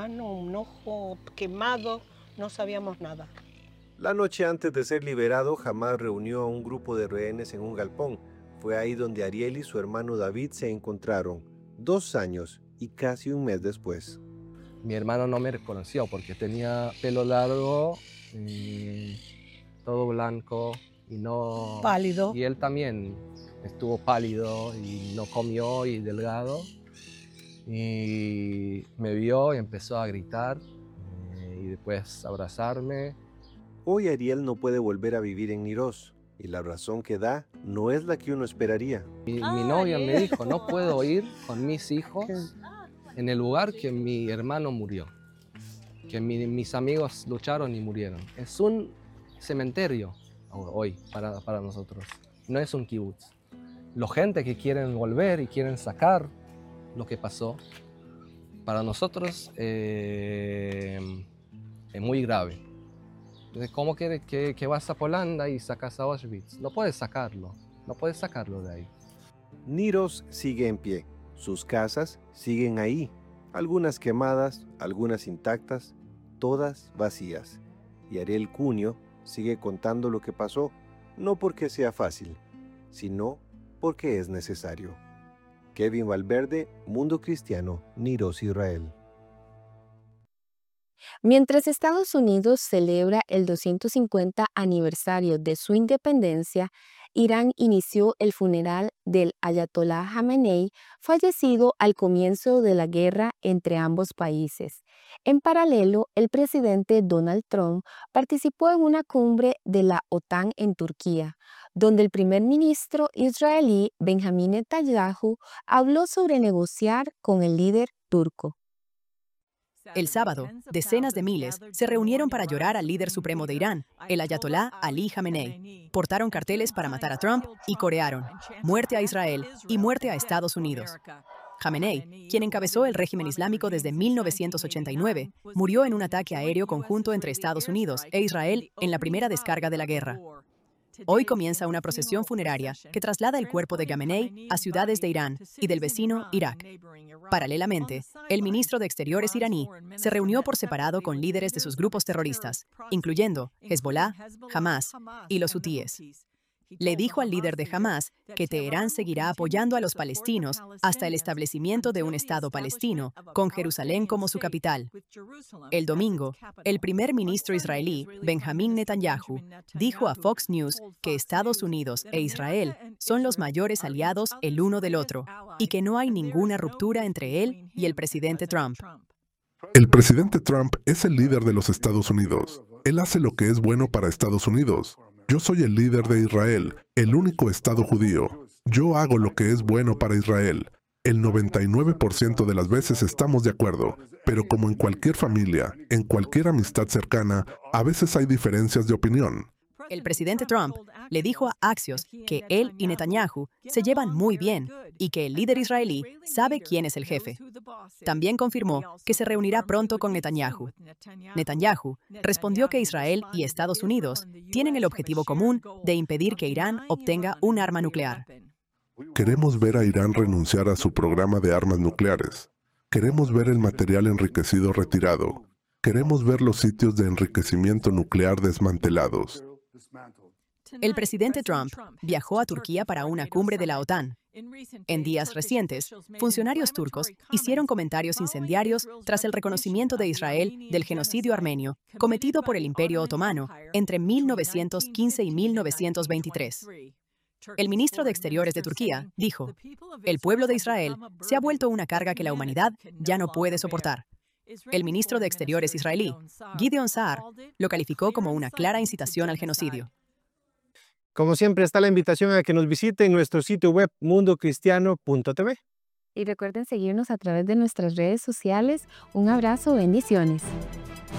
mano, un ojo quemado, no sabíamos nada. La noche antes de ser liberado, Hamas reunió a un grupo de rehenes en un galpón. Fue ahí donde Ariel y su hermano David se encontraron, 2 años y casi un mes después. Mi hermano no me reconoció porque tenía pelo largo, todo blanco y no... Pálido. Y él también estuvo pálido y no comió y delgado. Y me vio y empezó a gritar y después abrazarme. Hoy Ariel no puede volver a vivir en Niroz y la razón que da no es la que uno esperaría. Mi novia me dijo, no puedo ir con mis hijos en el lugar que mi hermano murió, que mis amigos lucharon y murieron. Es un cementerio hoy para nosotros, no es un kibutz. La gente que quieren volver y quieren sacar lo que pasó, para nosotros es muy grave. Entonces, ¿cómo quieres que vas a Polanda y sacas a Auschwitz? No puedes sacarlo de ahí. Niroz sigue en pie, sus casas siguen ahí, algunas quemadas, algunas intactas, todas vacías. Y Ariel Cunio sigue contando lo que pasó, no porque sea fácil, sino porque es necesario. Kevin Valverde, Mundo Cristiano, Niroz, Israel. Mientras Estados Unidos celebra el 250 aniversario de su independencia, Irán inició el funeral del Ayatolá Jamenei, fallecido al comienzo de la guerra entre ambos países. En paralelo, el presidente Donald Trump participó en una cumbre de la OTAN en Turquía, donde el primer ministro israelí Benjamin Netanyahu habló sobre negociar con el líder turco. El sábado, decenas de miles se reunieron para llorar al líder supremo de Irán, el Ayatolá Ali Jamenei. Portaron carteles para matar a Trump y corearon «Muerte a Israel» y «Muerte a Estados Unidos». Jamenei, quien encabezó el régimen islámico desde 1989, murió en un ataque aéreo conjunto entre Estados Unidos e Israel en la primera descarga de la guerra. Hoy comienza una procesión funeraria que traslada el cuerpo de Jamenei a ciudades de Irán y del vecino Irak. Paralelamente, el ministro de Exteriores iraní se reunió por separado con líderes de sus grupos terroristas, incluyendo Hezbollah, Hamas y los hutíes. Le dijo al líder de Hamas que Teherán seguirá apoyando a los palestinos hasta el establecimiento de un Estado palestino, con Jerusalén como su capital. El domingo, el primer ministro israelí, Benjamin Netanyahu, dijo a Fox News que Estados Unidos e Israel son los mayores aliados el uno del otro y que no hay ninguna ruptura entre él y el presidente Trump. El presidente Trump es el líder de los Estados Unidos. Él hace lo que es bueno para Estados Unidos. Yo soy el líder de Israel, el único Estado judío. Yo hago lo que es bueno para Israel. El 99% de las veces estamos de acuerdo, pero como en cualquier familia, en cualquier amistad cercana, a veces hay diferencias de opinión. El presidente Trump le dijo a Axios que él y Netanyahu se llevan muy bien y que el líder israelí sabe quién es el jefe. También confirmó que se reunirá pronto con Netanyahu. Netanyahu respondió que Israel y Estados Unidos tienen el objetivo común de impedir que Irán obtenga un arma nuclear. Queremos ver a Irán renunciar a su programa de armas nucleares. Queremos ver el material enriquecido retirado. Queremos ver los sitios de enriquecimiento nuclear desmantelados. El presidente Trump viajó a Turquía para una cumbre de la OTAN. En días recientes, funcionarios turcos hicieron comentarios incendiarios tras el reconocimiento de Israel del genocidio armenio cometido por el Imperio Otomano entre 1915 y 1923. El ministro de Exteriores de Turquía dijo: «El pueblo de Israel se ha vuelto una carga que la humanidad ya no puede soportar». El ministro de Exteriores israelí, Gideon Saar, lo calificó como una clara incitación al genocidio. Como siempre, está la invitación a que nos visiten nuestro sitio web mundocristiano.tv. Y recuerden seguirnos a través de nuestras redes sociales. Un abrazo, bendiciones.